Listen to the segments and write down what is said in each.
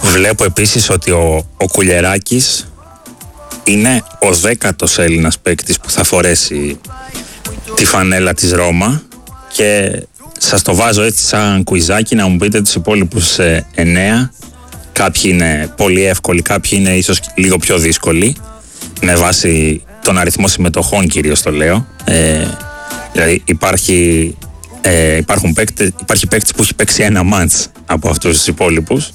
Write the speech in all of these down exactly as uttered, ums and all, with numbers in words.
Βλέπω επίσης ότι ο, ο Κουλιεράκης είναι ο δέκατος Έλληνας παίκτης που θα φορέσει τη φανέλα της Ρώμα και σας το βάζω έτσι σαν κουιζάκι να μου πείτε τους υπόλοιπους ε, εννέα. Κάποιοι είναι πολύ εύκολοι, κάποιοι είναι ίσως λίγο πιο δύσκολοι με βάση τον αριθμό συμμετοχών, κυρίως το λέω. Ε, δηλαδή υπάρχει, ε, υπάρχουν παίκτες, υπάρχει παίκτης που έχει παίξει ένα μάτς από αυτούς τους υπόλοιπους.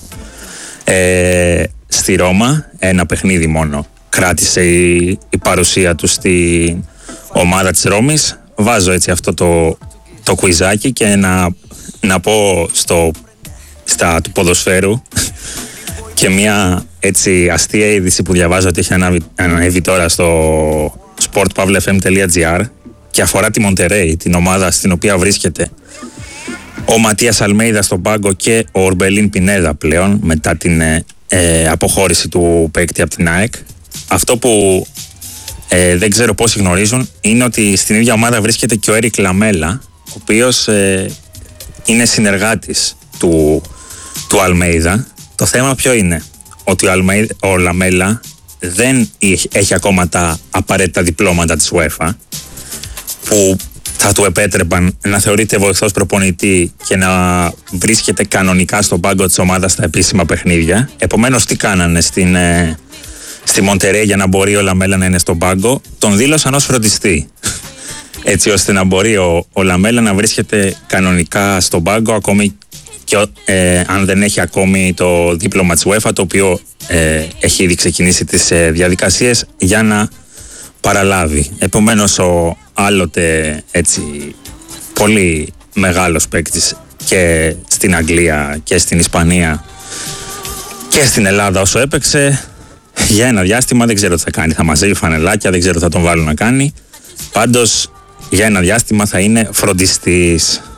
Ε, στη Ρώμα ένα παιχνίδι μόνο κράτησε η, η παρουσία του στην ομάδα της Ρώμης. Βάζω έτσι αυτό το, το κουιζάκι και να, να πω στο, στα του ποδοσφαίρου και μια έτσι αστεία είδηση που διαβάζω ότι έχει ανέβει, ανέβει τώρα στο σπορτ παύλα εφ εμ τελεία τζι άρ και αφορά τη Μοντερέι, την ομάδα στην οποία βρίσκεται ο Ματίας Αλμέιδα στον πάγκο και ο Ορμπελίν Πινέδα πλέον μετά την ε, αποχώρηση του παίκτη από την ΑΕΚ. Αυτό που ε, δεν ξέρω πόσοι γνωρίζουν είναι ότι στην ίδια ομάδα βρίσκεται και ο Έρικ Λαμέλα, ο οποίος ε, είναι συνεργάτης του, του Αλμέιδα. Το θέμα ποιο είναι? Ότι ο, Αλμέιδα, ο Λαμέλα δεν έχει ακόμα τα απαραίτητα διπλώματα της UEFA που θα του επέτρεπαν να θεωρείται βοηθός προπονητή και να βρίσκεται κανονικά στον πάγκο της ομάδας στα επίσημα παιχνίδια. Επομένως, τι κάνανε στην, ε, στη Μοντερέι για να μπορεί ο Λαμέλα να είναι στον πάγκο? Τον δήλωσαν ως φροντιστή, έτσι ώστε να μπορεί ο, ο Λαμέλα να βρίσκεται κανονικά στον πάγκο ακόμη και ε, αν δεν έχει ακόμη το δίπλωμα της UEFA, το οποίο ε, έχει ήδη ξεκινήσει τις ε, διαδικασίες για να παραλάβει. Επομένως, ο άλλοτε έτσι πολύ μεγάλος παίκτης και στην Αγγλία και στην Ισπανία και στην Ελλάδα όσο έπαιξε, για ένα διάστημα δεν ξέρω τι θα κάνει. Θα μαζεύει φανελάκια, δεν ξέρω τι θα τον βάλουν να κάνει. Πάντως για ένα διάστημα θα είναι φροντιστής.